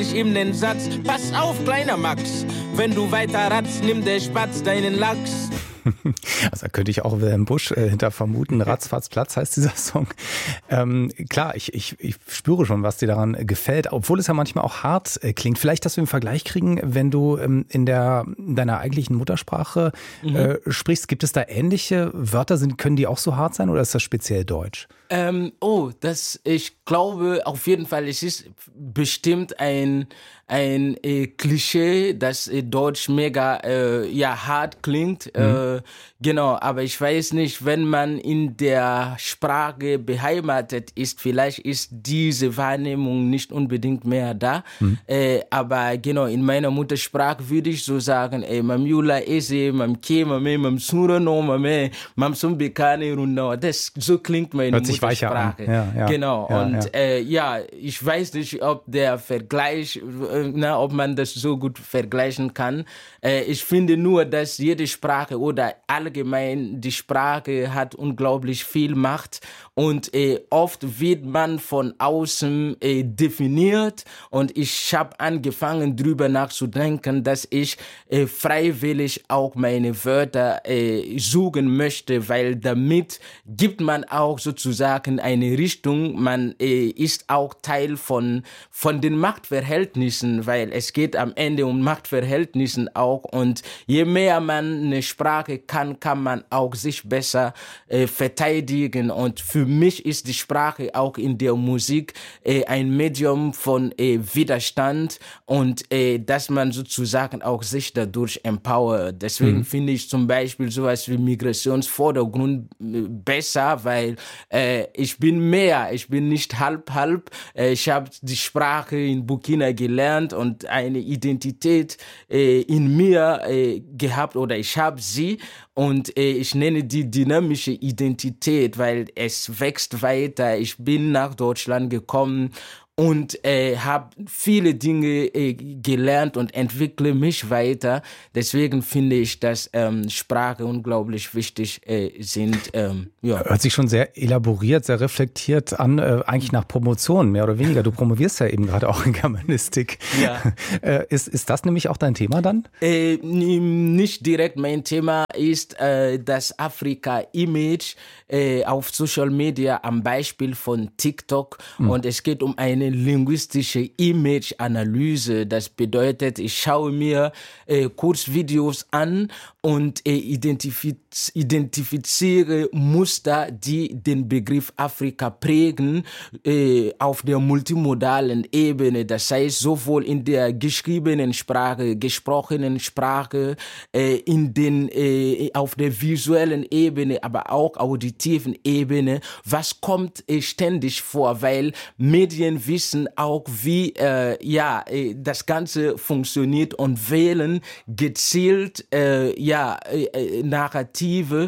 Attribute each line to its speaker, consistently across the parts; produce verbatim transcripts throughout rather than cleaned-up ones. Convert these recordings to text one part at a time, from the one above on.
Speaker 1: ich ihm den Satz, pass auf, kleiner Max, wenn du weiter ratzt, nimm der Spatz deinen Lachs.
Speaker 2: Also da könnte ich auch Wilhelm Busch äh, hinter vermuten. Ratzfatz Platz heißt dieser Song. Ähm, klar, ich, ich, ich spüre schon, was dir daran gefällt, obwohl es ja manchmal auch hart äh, klingt. Vielleicht, dass wir einen Vergleich kriegen, wenn du ähm, in der in deiner eigentlichen Muttersprache mhm. äh, sprichst. Gibt es da ähnliche Wörter? Sind, können die auch so hart sein oder ist das speziell deutsch?
Speaker 1: Ähm, oh, das, ich glaube auf jeden Fall, es ist bestimmt ein, ein äh, Klischee, das äh, Deutsch mega äh, ja, hart klingt. Mhm. Äh, genau, aber ich weiß nicht, wenn man in der Sprache beheimatet ist, vielleicht ist diese Wahrnehmung nicht unbedingt mehr da. Mhm. Äh, aber genau, in meiner Muttersprache würde ich so sagen, ey, mam Yula ese, mam Ke, mame, mam Sura no, mame, mam Sumbekane Rundau. Das, so klingt meine Muttersprache.
Speaker 2: Weicher an. Ja, ja,
Speaker 1: genau.
Speaker 2: Ja,
Speaker 1: und
Speaker 2: ja.
Speaker 1: Äh, ja, ich weiß nicht, ob der Vergleich, äh, na, ob man das so gut vergleichen kann. Äh, ich finde nur, dass jede Sprache oder allgemein die Sprache hat unglaublich viel Macht und äh, oft wird man von außen äh, definiert und ich habe angefangen drüber nachzudenken, dass ich äh, freiwillig auch meine Wörter äh, suchen möchte, weil damit gibt man auch sozusagen eine Richtung, man äh, ist auch Teil von, von den Machtverhältnissen, weil es geht am Ende um Machtverhältnissen auch und je mehr man eine Sprache kann, kann man auch sich besser äh, verteidigen und für mich ist die Sprache auch in der Musik äh, ein Medium von äh, Widerstand und äh, dass man sozusagen auch sich dadurch empowert. Deswegen mhm. finde ich zum Beispiel sowas wie Migrationsvordergrund äh, besser, weil äh, ich bin mehr, ich bin nicht halb halb. Äh, ich habe die Sprache in Burkina gelernt und eine Identität äh, in mir äh, gehabt oder ich habe sie und äh, ich nenne die dynamische Identität, weil es wächst weiter. Ich bin nach Deutschland gekommen und äh, habe viele Dinge äh, gelernt und entwickle mich weiter. Deswegen finde ich, dass ähm, Sprache unglaublich wichtig äh, sind. Ähm, ja.
Speaker 2: Hört sich schon sehr elaboriert, sehr reflektiert an, äh, eigentlich nach Promotion, mehr oder weniger. Du promovierst ja eben gerade auch in Germanistik.
Speaker 1: Ja.
Speaker 2: äh, ist, ist das nämlich auch dein Thema dann?
Speaker 1: Äh, nicht direkt. Mein Thema ist äh, das Afrika-Image äh, auf Social Media am Beispiel von TikTok. Mhm. Und es geht um eine linguistische Image-Analyse. Das bedeutet, ich schaue mir äh, Kurzvideos an und äh, identifiz- identifiziere Muster, die den Begriff Afrika prägen, äh, auf der multimodalen Ebene. Das heißt, sowohl in der geschriebenen Sprache, gesprochenen Sprache, äh, in den, äh, auf der visuellen Ebene, aber auch auditiven Ebene. Was kommt äh, ständig vor? Weil Medien wissen auch, wie äh, ja äh, das Ganze funktioniert und wählen gezielt äh, ja äh, Narrative,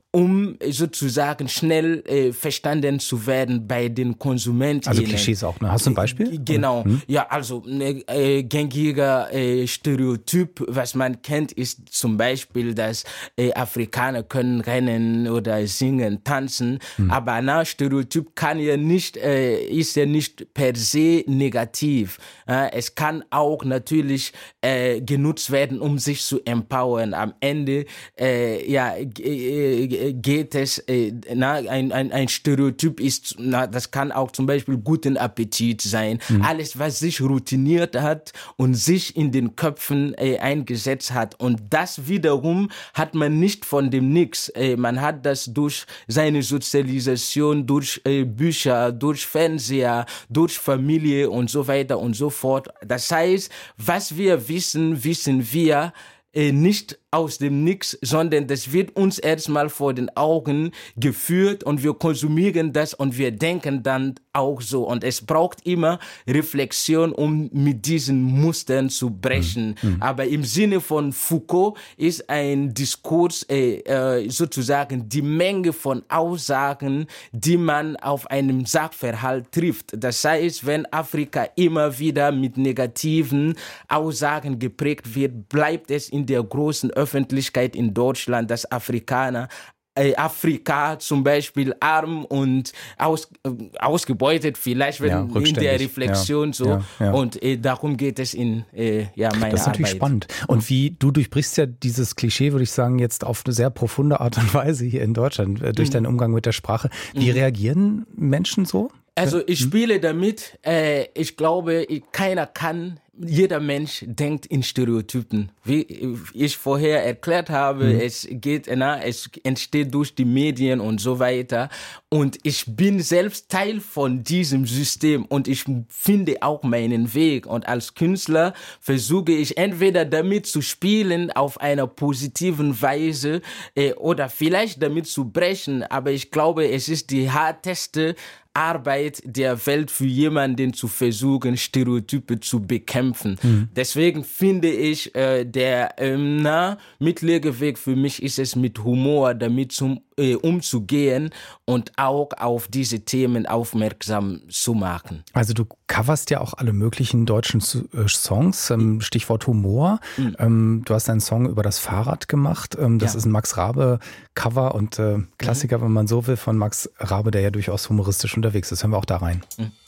Speaker 1: um sozusagen schnell äh, verstanden zu werden bei den Konsumenten.
Speaker 2: Also Klischees auch, ne? Hast du ein Beispiel?
Speaker 1: Genau,
Speaker 2: hm?
Speaker 1: ja, also ein äh, gängiger äh, Stereotyp, was man kennt, ist zum Beispiel, dass äh, Afrikaner können rennen oder singen, tanzen, hm. aber ein Stereotyp kann ja nicht, äh, ist ja nicht per se negativ. Äh, es kann auch natürlich äh, genutzt werden, um sich zu empowern. Am Ende, äh, ja, äh, geht es, äh, na, ein, ein, ein Stereotyp ist, na, das kann auch zum Beispiel guten Appetit sein. Mhm. Alles, was sich routiniert hat und sich in den Köpfen äh, eingesetzt hat. Und das wiederum hat man nicht von dem Nix. Äh, man hat das durch seine Sozialisation, durch äh, Bücher, durch Fernseher, durch Familie und so weiter und so fort. Das heißt, was wir wissen, wissen wir äh, nicht aus dem Nix, sondern das wird uns erstmal vor den Augen geführt und wir konsumieren das und wir denken dann auch so. Und es braucht immer Reflexion, um mit diesen Mustern zu brechen. Mhm. Aber im Sinne von Foucault ist ein Diskurs äh, äh, sozusagen die Menge von Aussagen, die man auf einem Sachverhalt trifft. Das heißt, wenn Afrika immer wieder mit negativen Aussagen geprägt wird, bleibt es in der großen Öffentlichkeit in Deutschland, dass Afrikaner äh, Afrika zum Beispiel arm und aus, äh, ausgebeutet, vielleicht wenn
Speaker 2: Ja,
Speaker 1: in der Reflexion
Speaker 2: ja,
Speaker 1: so.
Speaker 2: ja, ja.
Speaker 1: Und äh, darum geht es in äh, ja, meiner Arbeit.
Speaker 2: Das ist natürlich
Speaker 1: Arbeit.
Speaker 2: spannend. Und wie, du durchbrichst ja dieses Klischee, würde ich sagen, jetzt auf eine sehr profunde Art und Weise hier in Deutschland, äh, durch mhm. deinen Umgang mit der Sprache. Wie mhm. reagieren Menschen so?
Speaker 1: Also ich spiele damit, äh, ich glaube, keiner kann, jeder Mensch denkt in Stereotypen. Wie ich vorher erklärt habe, mhm. es geht, na, es entsteht durch die Medien und so weiter. Und ich bin selbst Teil von diesem System und ich finde auch meinen Weg. Und als Künstler versuche ich entweder damit zu spielen auf einer positiven Weise äh, oder vielleicht damit zu brechen. Aber ich glaube, es ist die harteste Arbeit der Welt für jemanden zu versuchen, Stereotype zu bekämpfen. Mhm. Deswegen finde ich, äh, der ähm, na, mittlere Weg für mich ist es, mit Humor damit zum, äh, umzugehen und auch auf diese Themen aufmerksam zu machen.
Speaker 2: Also du coverst ja auch alle möglichen deutschen äh, Songs, ähm, Stichwort Humor. Mhm. Ähm, du hast einen Song über das Fahrrad gemacht. Ähm, das ja. ist ein Max Rabe Cover und äh, Klassiker, mhm. wenn man so will, von Max Rabe, der ja durchaus humoristisch unterwegs ist. Hören wir auch da rein. Mhm.